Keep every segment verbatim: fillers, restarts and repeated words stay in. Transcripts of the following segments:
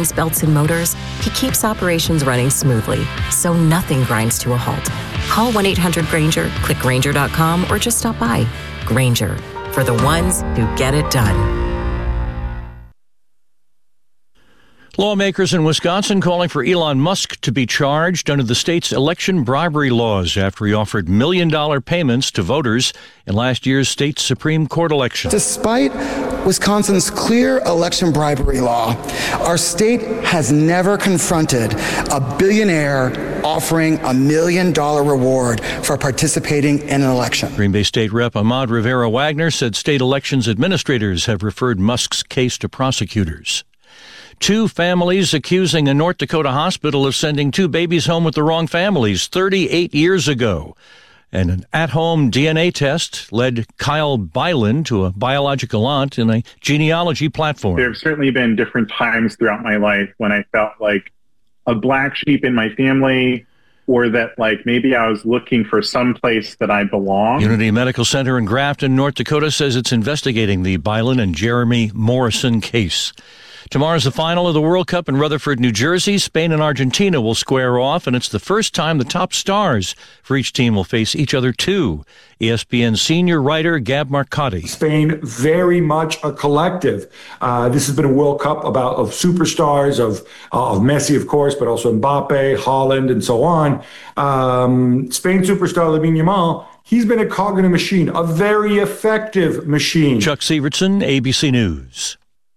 springs, belts, and motors, he keeps operations running smoothly, so nothing grinds to a halt. Call one eight hundred Grainger, click Grainger dot com, or just stop by. Grainger, for the ones who get it done. Lawmakers in Wisconsin calling for Elon Musk to be charged under the state's election bribery laws after he offered million-dollar payments to voters in last year's state Supreme Court election. Despite Wisconsin's clear election bribery law, our state has never confronted a billionaire offering a million-dollar reward for participating in an election. Green Bay State Rep Ahmad Rivera-Wagner said state elections administrators have referred Musk's case to prosecutors. Two families accusing a North Dakota hospital of sending two babies home with the wrong families thirty-eight years ago. And an at-home D N A test led Kyle Byland to a biological aunt in a genealogy platform. There have certainly been different times throughout my life when I felt like a black sheep in my family, or that like maybe I was looking for some place that I belong. Unity Medical Center in Grafton, North Dakota says it's investigating the Byland and Jeremy Morrison case. Tomorrow's the final of the World Cup in Rutherford, New Jersey. Spain and Argentina will square off, and it's the first time the top stars for each team will face each other too. E S P N senior writer Gab Marcotti. Spain, very much a collective. Uh, this has been a World Cup about of superstars, of, uh, of Messi, of course, but also Mbappe, Haaland, and so on. Um, Spain superstar Lamine Yamal, he's been a cog in a machine, a very effective machine. Chuck Severson, A B C News.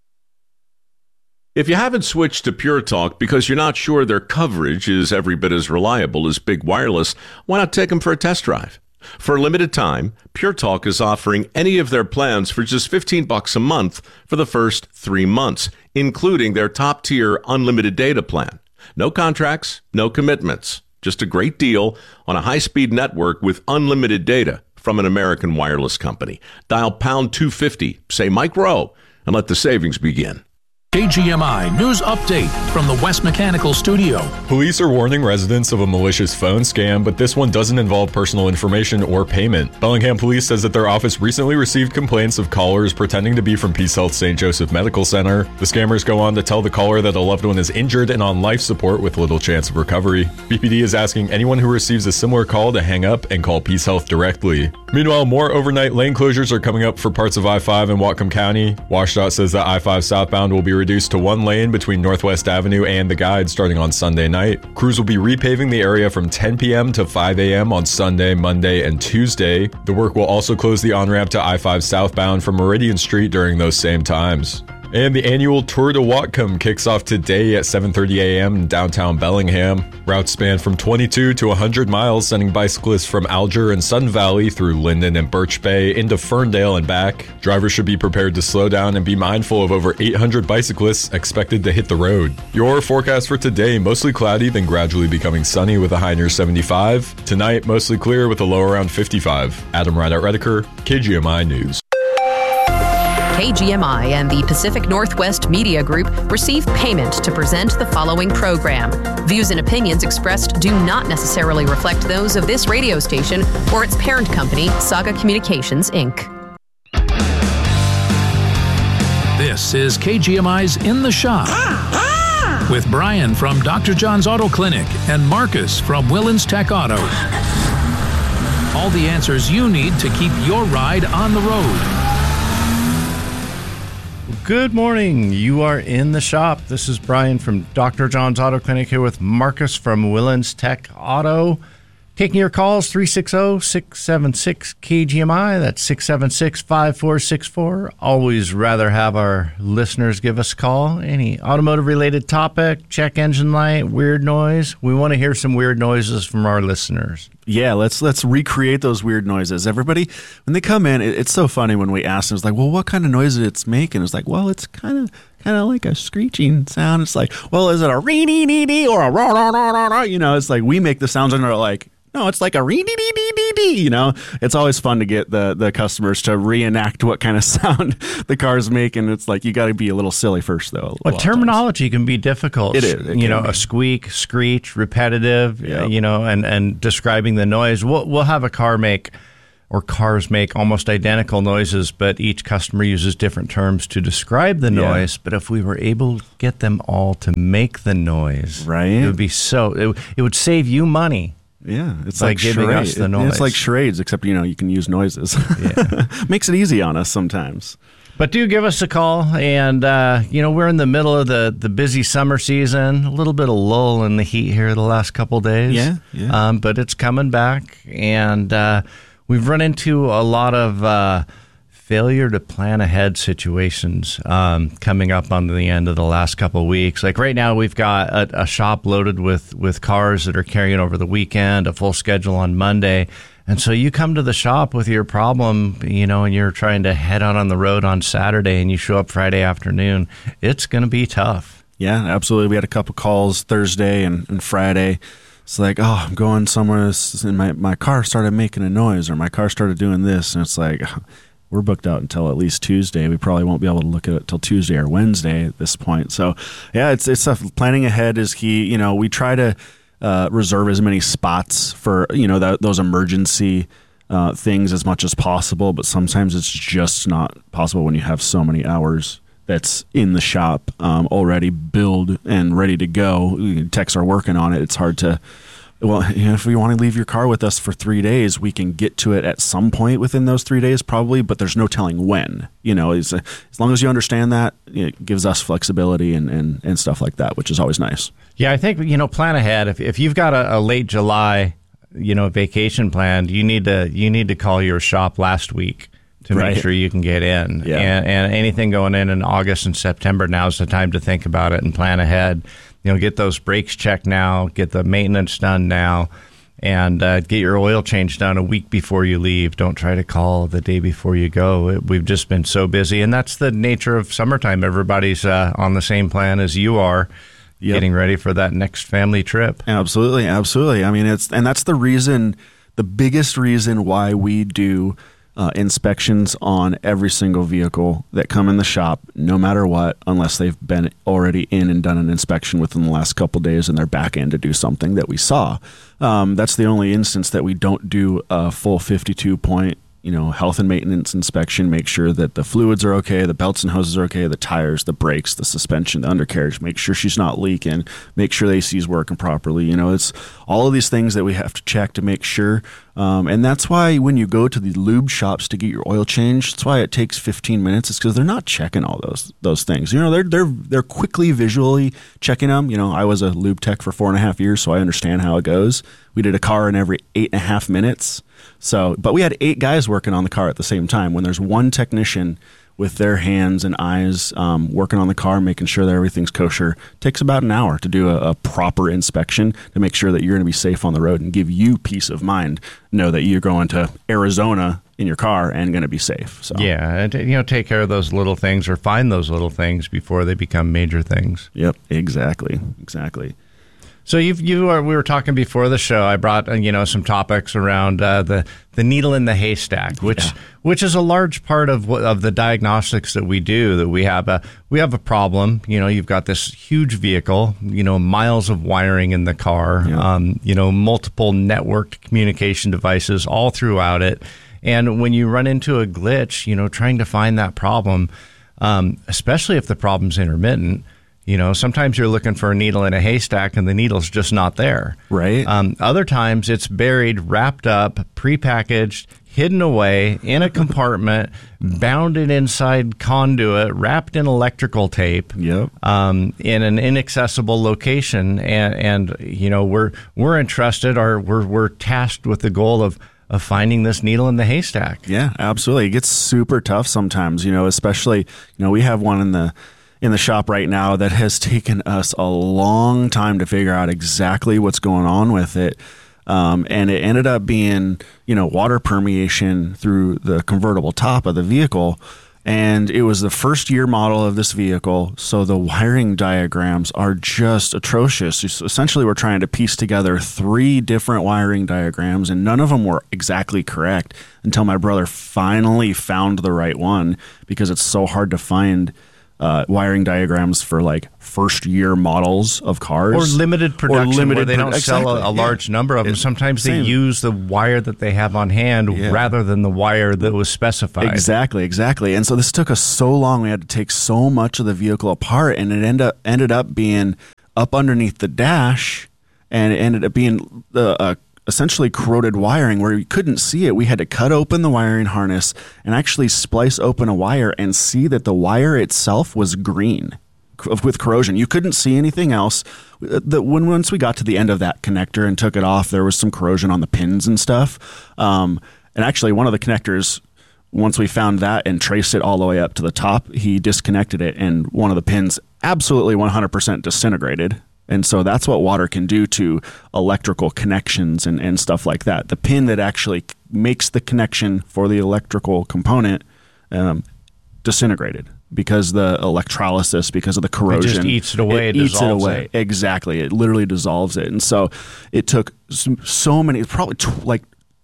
If you haven't switched to Pure Talk because you're not sure their coverage is every bit as reliable as Big Wireless, why not take them for a test drive? For a limited time, Pure Talk is offering any of their plans for just fifteen bucks a month for the first three months, including their top-tier unlimited data plan. No contracts, no commitments, just a great deal on a high-speed network with unlimited data from an American wireless company. Dial pound two fifty, say Mike Rowe, and let the savings begin. K G M I News Update from the West Mechanical Studio. Police are warning residents of a malicious phone scam, but this one doesn't involve personal information or payment. Bellingham Police says that their office recently received complaints of callers pretending to be from Peace Health Saint Joseph Medical Center. The scammers go on to tell the caller that a loved one is injured and on life support with little chance of recovery. B P D is asking anyone who receives a similar call to hang up and call Peace Health directly. Meanwhile, more overnight lane closures are coming up for parts of I five in Whatcom County. WashDOT says that I five southbound will be reduced to one lane between Northwest Avenue and the Guide starting on Sunday night. Crews will be repaving the area from ten p.m. to five a.m. on Sunday, Monday, and Tuesday. The work will also close the on-ramp to I five southbound from Meridian Street during those same times. And the annual Tour de Whatcom kicks off today at seven thirty a.m. in downtown Bellingham. Routes span from twenty-two to one hundred miles, sending bicyclists from Alger and Sun Valley through Linden and Birch Bay into Ferndale and back. Drivers should be prepared to slow down and be mindful of over eight hundred bicyclists expected to hit the road. Your forecast for today, mostly cloudy, then gradually becoming sunny with a high near seventy-five. Tonight, mostly clear with a low around fifty-five. Adam Rideout Redeker, K G M I News. K G M I and the Pacific Northwest Media Group receive payment to present the following program. Views and opinions expressed do not necessarily reflect those of this radio station or its parent company, Saga Communications, Incorporated. This is K G M I's In the Shop with Brian from Doctor John's Auto Clinic and Marcus from Willens Tech Auto. All the answers you need to keep your ride on the road. Good morning. You are in the shop. This is Brian from Doctor John's Auto Clinic here with Marcus from Willens Tech Auto. Taking your calls, three six zero, six seven six, K G M I. That's six seven six, five four six four. Always rather have our listeners give us a call. Any automotive-related topic, check engine light, weird noise. We want to hear some weird noises from our listeners. Yeah, let's let's recreate those weird noises. Everybody, when they come in, it, it's so funny when we ask them, it's like, well, what kind of noise is it making? It's like, well, it's kind of kind of like a screeching sound. It's like, well, is it a ree-dee-dee-dee or a rah-rah-rah-rah-rah? You know, it's like we make the sounds and they're like, no, it's like a ree-dee-dee-dee-dee-dee. You know, it's always fun to get the, the customers to reenact what kind of sound the car's making. It's like you got to be a little silly first, though. Well, terminology can be difficult. It is. It you know, be. a squeak, screech, repetitive, Yep. uh, you know, and, and describing the noise. We'll, we'll have a car make or cars make almost identical noises, but each customer uses different terms to describe the noise. Yeah. But if we were able to get them all to make the noise, right, it would be so, it, it would save you money. Yeah, it's by like giving charade. us the noise. It's like charades, except, you know, you can use noises. Yeah. Makes it easy on us sometimes. But do give us a call, and, uh, you know, we're in the middle of the, the busy summer season, a little bit of lull in the heat here the last couple of days. Yeah, yeah. Um, but it's coming back, and uh, we've run into a lot of uh, failure to plan ahead situations um, coming up on the end of the last couple of weeks. Like right now, we've got a, a shop loaded with, with cars that are carrying over the weekend, a full schedule on Monday. And so you come to the shop with your problem, you know, and you're trying to head out on the road on Saturday and you show up Friday afternoon. It's going to be tough. Yeah, absolutely. We had a couple calls Thursday and, and Friday. It's like, oh, I'm going somewhere and my, my car started making a noise or my car started doing this. And it's like, we're booked out until at least Tuesday. We probably won't be able to look at it till Tuesday or Wednesday at this point. So, yeah, it's, it's tough. Planning ahead is key. You know, we try to Uh, reserve as many spots for, you know, that, those emergency uh, things as much as possible, but sometimes it's just not possible when you have so many hours that's in the shop um, already billed and ready to go. Techs are working on it. It's hard to, well, you know, if we want to leave your car with us for three days, we can get to it at some point within those three days probably, but there's no telling when. You know, as, as long as you understand that, it gives us flexibility and, and, and stuff like that, which is always nice. Yeah, I think, you know, plan ahead. If if you've got a, a late July, you know, vacation planned, you need to you need to call your shop last week to right. make sure you can get in. Yeah. And, and anything going in in August and September, now's the time to think about it and plan ahead. You know, get those brakes checked now, get the maintenance done now, and uh, get your oil change done a week before you leave. Don't try to call the day before you go. It, we've just been so busy, and that's the nature of summertime. Everybody's uh, on the same plan as you are. Yep. Getting ready for that next family trip. Absolutely, absolutely. I mean, it's and that's the reason, the biggest reason why we do uh, inspections on every single vehicle that come in the shop, no matter what, unless they've been already in and done an inspection within the last couple of days and they're back in to do something that we saw. Um, that's the only instance that we don't do a full fifty-two point, you know, health and maintenance inspection, make sure that the fluids are okay, the belts and hoses are okay, the tires, the brakes, the suspension, the undercarriage, make sure she's not leaking, make sure the A C's working properly. You know, it's all of these things that we have to check to make sure. Um, and that's why when you go to the lube shops to get your oil changed, that's why it takes fifteen minutes. It's because they're not checking all those those things. You know, they're they're they're quickly visually checking them. You know, I was a lube tech for four and a half years, so I understand how it goes. We did a car in every eight and a half minutes. So, but we had eight guys working on the car at the same time. When there's one technician with their hands and eyes um, working on the car, making sure that everything's kosher, it takes about an hour to do a, a proper inspection to make sure that you're going to be safe on the road and give you peace of mind. Know that you're going to Arizona in your car and going to be safe. So yeah, and you know, take care of those little things or find those little things before they become major things. Yep, exactly, exactly. So you've, you are, we were talking before the show. I brought, you know, some topics around uh, the the needle in the haystack, which yeah. which is a large part of what, of the diagnostics that we do. That we have a we have a problem. You know, you've got this huge vehicle. You know, miles of wiring in the car. Yeah. Um, you know, multiple networked communication devices all throughout it. And when you run into a glitch, you know, trying to find that problem, um, especially if the problem's intermittent. You know, sometimes you're looking for a needle in a haystack and the needle's just not there. Right. Um, other times it's buried, wrapped up, prepackaged, hidden away in a compartment, bounded inside conduit, wrapped in electrical tape. Yep. Um, in an inaccessible location, and and you know we're we're entrusted, or we're we're tasked with the goal of. of finding this needle in the haystack. Yeah, absolutely. It gets super tough sometimes. You know, especially you know we have one in the. in the shop right now that has taken us a long time to figure out exactly what's going on with it. Um, and it ended up being, you know, water permeation through the convertible top of the vehicle. And it was the first year model of this vehicle. So the wiring diagrams are just atrocious. Essentially, we're trying to piece together three different wiring diagrams, and none of them were exactly correct until my brother finally found the right one, because it's so hard to find uh, wiring diagrams for like first year models of cars. Or limited production or limited where they don't pro- sell exactly, a, a yeah. large number of them. It's Sometimes same. they use the wire that they have on hand Yeah. rather than the wire that was specified. Exactly, exactly. And so this took us so long. We had to take so much of the vehicle apart, and it ended up, ended up being up underneath the dash, and it ended up being the uh, essentially corroded wiring where you couldn't see it. We had to cut open the wiring harness and actually splice open a wire and see that the wire itself was green with corrosion. You couldn't see anything else. The, when once we got to the end of that connector and took it off, there was some corrosion on the pins and stuff. Um, and actually, one of the connectors, once we found that and traced it all the way up to the top, he disconnected it, and one of the pins absolutely one hundred percent disintegrated. And so that's what water can do to electrical connections and, and stuff like that. The pin that actually makes the connection for the electrical component um, disintegrated because the electrolysis, because of the corrosion. It just eats it away. It It eats it dissolves away. it. Exactly. It literally dissolves it. And so it took so, so many, probably tw- like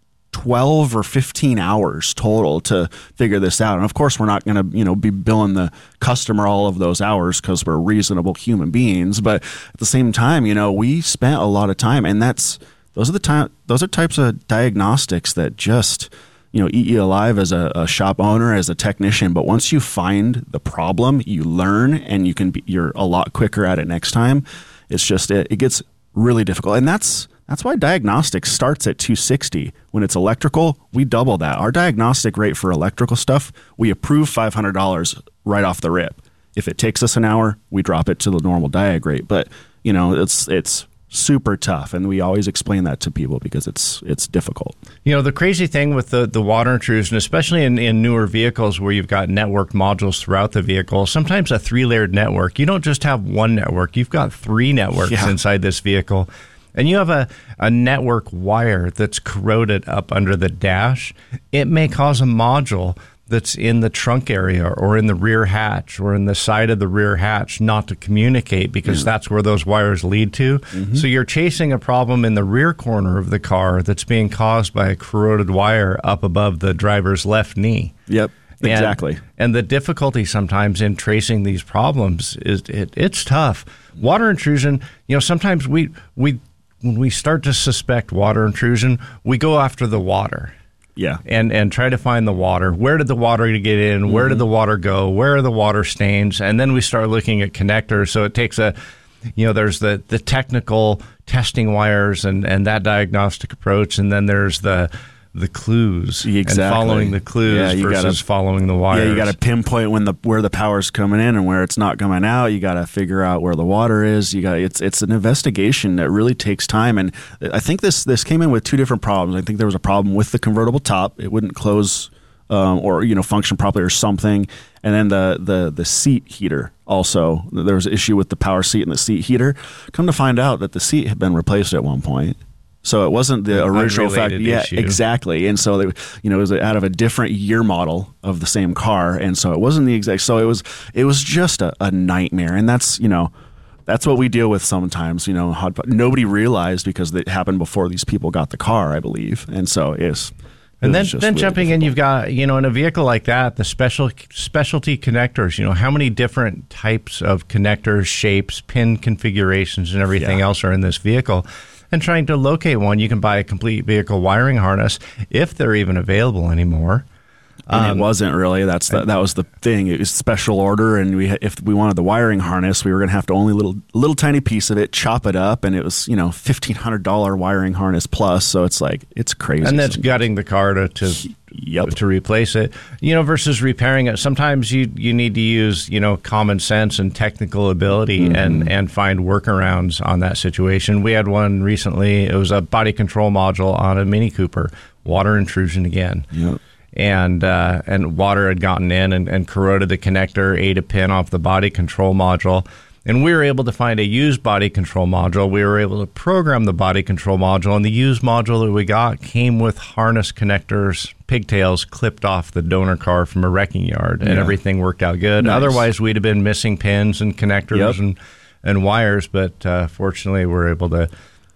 twelve or fifteen hours total to figure this out. And of course, we're not going to, you know, be billing the customer all of those hours because we're reasonable human beings. But at the same time, you know, we spent a lot of time, and that's, those are the time, those are types of diagnostics that just, you know, eat you alive as a, a shop owner, as a technician. But once you find the problem, you learn, and you can be, you're a lot quicker at it next time. It's just, it, it gets really difficult. And that's, That's why diagnostics starts at two hundred sixty dollars. When it's electrical, we double that. Our diagnostic rate for electrical stuff, we approve five hundred dollars right off the rip. If it takes us an hour, we drop it to the normal diag rate. But, you know, it's it's super tough, and we always explain that to people because it's it's difficult. You know, the crazy thing with the, the water intrusion, especially in, in newer vehicles where you've got networked modules throughout the vehicle, sometimes a three-layered network, you don't just have one network, you've got three networks Yeah. inside this vehicle. And you have a, a network wire that's corroded up under the dash. It may cause a module that's in the trunk area or in the rear hatch or in the side of the rear hatch not to communicate because Yeah. that's where those wires lead to. Mm-hmm. So you're chasing a problem in the rear corner of the car that's being caused by a corroded wire up above the driver's left knee. Yep, And- exactly. And, the difficulty sometimes in tracing these problems is it, it's tough. Water intrusion, you know, sometimes we we when we start to suspect water intrusion, we go after the water. Yeah. And and try to find the water. Where did the water get in? Where did the water go? Where are the water stains? And then we start looking at connectors. So it takes a, you know, there's the, the technical testing wires and, and that diagnostic approach. And then there's the the clues Exactly. and following the clues Yeah, you versus gotta- following the wires. Yeah, you got to pinpoint when the where the power's coming in and where it's not coming out. You got to figure out where the water is. You got it's it's an investigation that really takes time. And I think this this came in with two different problems. I think there was a problem with the convertible top; it wouldn't close um, or you know function properly or something. And then the the the seat heater also, there was an issue with the power seat and the seat heater. Come to find out that the seat had been replaced at one point. So it wasn't the An original fact. unrelated Yeah, issue. exactly. And so they, you know, it was out of a different year model of the same car, and so it wasn't the exact. So it was, it was just a, a nightmare. And that's, you know, that's what we deal with sometimes. You know, hot, nobody realized because it happened before these people got the car, I believe. And so it's. And then, then jumping in, you've got, you know, in a vehicle like that, the special specialty connectors, you know, how many different types of connectors, shapes, pin configurations, and everything Yeah. else are in this vehicle. And trying to locate one, you can buy a complete vehicle wiring harness if they're even available anymore. And Um, it wasn't really. That's the, that was the thing. It was special order, and we if we wanted the wiring harness, we were going to have to only little little tiny piece of it, chop it up, and it was you know fifteen hundred dollar wiring harness plus. So it's like it's crazy. And that's gutting the car to to, Yep. to replace it, you know, versus repairing it. Sometimes you you need to use you know common sense and technical ability Mm-hmm. and and find workarounds on that situation. We had one recently. It was a body control module on a Mini Cooper. Water intrusion again. Yep. And uh, and water had gotten in and, and corroded the connector, ate a pin off the body control module. And we were able to find a used body control module. We were able to program the body control module, and the used module that we got came with harness connectors, pigtails clipped off the donor car from a wrecking yard, and Yeah. everything worked out good. Nice. Otherwise, we'd have been missing pins and connectors Yep. and, and wires, but uh, fortunately, we were able to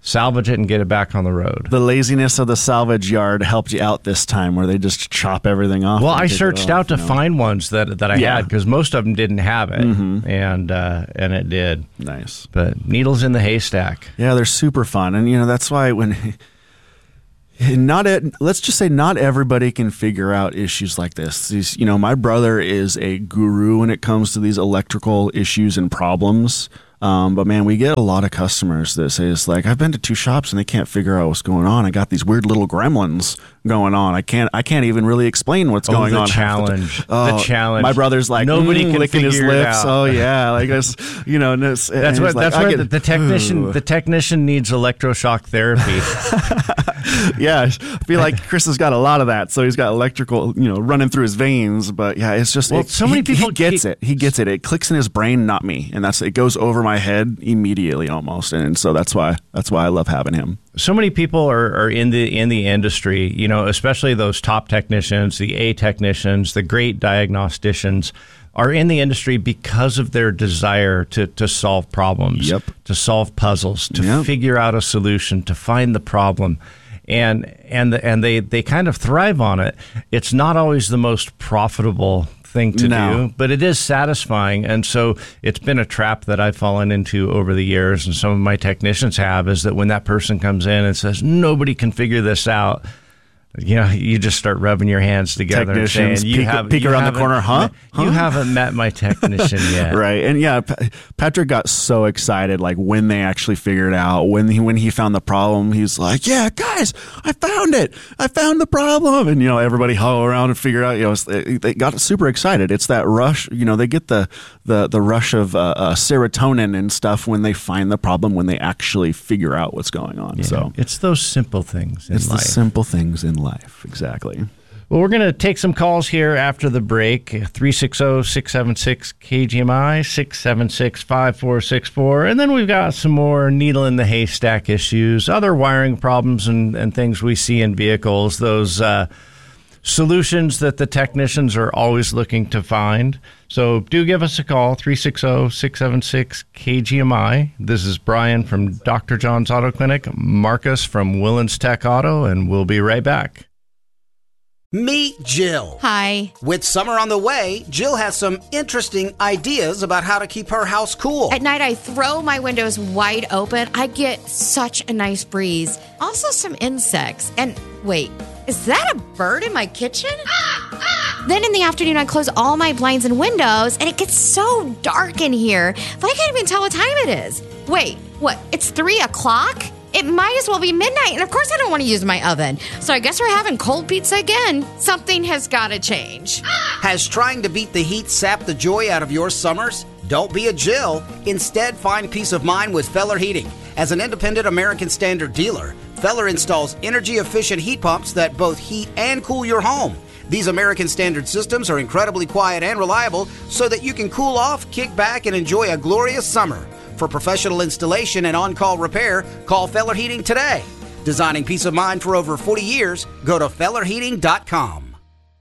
salvage it and get it back on the road. The laziness of the salvage yard helped you out this time, where they just chop everything off. Well, I searched out to find ones that that I Yeah. had, because most of them didn't have it, Mhm. and uh, and it did. Nice. But needles in the haystack. Yeah, they're super fun, and you know that's why when not it, let's just say not everybody can figure out issues like this. These, you know, my brother is a guru when it comes to these electrical issues and problems. Um, but man, we get a lot of customers that say it's like, I've been to two shops and they can't figure out what's going on. I got these weird little gremlins going on. I can't, I can't even really explain what's Oh, going the on. challenge. Oh, the challenge. My brother's like, nobody mm, can licking his figure it lips. out. Oh yeah, like it's, you know, and it's, That's and what. he's like, That's I where get- the, the technician. The technician needs electroshock therapy. Yeah, I feel like Chris has got a lot of that, so he's got electrical, you know, running through his veins. But yeah, it's just Well, it, so many he, people he gets keep- it. He gets it. It clicks in his brain, not me, and that's it goes over my head immediately almost, and so that's why that's why I love having him. So many people are, are in the in the industry, you know, especially those top technicians, the A technicians, the great diagnosticians, are in the industry because of their desire to to solve problems, Yep. to solve puzzles, to Yep. figure out a solution, to find the problem. And and the, and they, they kind of thrive on it. It's not always the most profitable thing to No. do, but it is satisfying. And so it's been a trap that I've fallen into over the years, and some of my technicians have, is that when that person comes in and says, nobody can figure this out, you know, you just start rubbing your hands together and Technicians saying, you peek- have, peek you around the haven't corner, huh? met- You Huh? haven't met my technician yet. Right, and yeah, Pa- Patrick got so excited, like when they actually figured out when he when he found the problem, he's like, "Yeah, guys, I found it! I found the problem!" And you know, everybody huddle around and figure out. You know, they, they got super excited. It's that rush. You know, they get the the the rush of uh, uh, serotonin and stuff when they find the problem, when they actually figure out what's going on. Yeah, So it's those simple things in it's life. the simple things in life, exactly. Well, we're going to take some calls here after the break. three six zero, six seven six, K G M I, six seven six, five four six four. And then we've got some more needle in the haystack issues, other wiring problems and, and things we see in vehicles, those uh, solutions that the technicians are always looking to find. So do give us a call, three six zero, six seven six, K G M I. This is Brian from Doctor John's Auto Clinic, Marcus from Willens Tech Auto, and we'll be right back. Meet Jill. Hi. With summer on the way, Jill has some interesting ideas about how to keep her house cool. At night, I throw my windows wide open. I get such a nice breeze. Also, some insects. And wait, is that a bird in my kitchen? Then in the afternoon, I close all my blinds and windows, and it gets so dark in here that I can't even tell what time it is. Wait, what? It's three o'clock? It might as well be midnight, and of course I don't want to use my oven. So I guess we're having cold pizza again. Something has got to change. Has trying to beat the heat sapped the joy out of your summers? Don't be a Jill. Instead, find peace of mind with Feller Heating. As an independent American Standard dealer, Feller installs energy-efficient heat pumps that both heat and cool your home. These American Standard systems are incredibly quiet and reliable so that you can cool off, kick back, and enjoy a glorious summer. For professional installation and on-call repair, call Feller Heating today. Designing peace of mind for over forty years, go to feller heating dot com.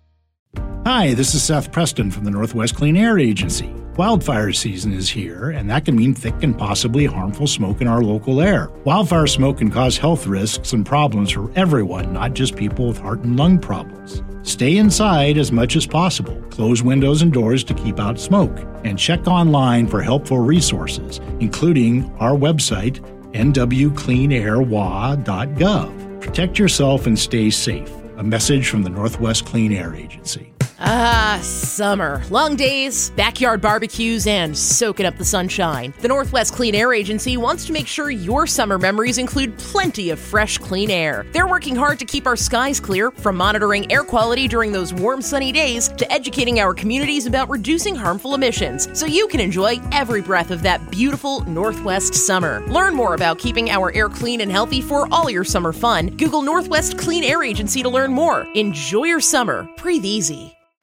Hi, this is Seth Preston from the Northwest Clean Air Agency. Wildfire season is here, and that can mean thick and possibly harmful smoke in our local air. Wildfire smoke can cause health risks and problems for everyone, not just people with heart and lung problems. Stay inside as much as possible. Close windows and doors to keep out smoke. And check online for helpful resources, including our website, n w clean air w a dot gov. Protect yourself and stay safe. A message from the Northwest Clean Air Agency. Ah, summer. Long days, backyard barbecues, and soaking up the sunshine. The Northwest Clean Air Agency wants to make sure your summer memories include plenty of fresh, clean air. They're working hard to keep our skies clear, from monitoring air quality during those warm, sunny days to educating our communities about reducing harmful emissions, so you can enjoy every breath of that beautiful Northwest summer. Learn more about keeping our air clean and healthy for all your summer fun. Google Northwest Clean Air Agency to learn more. Enjoy your summer. Breathe easy.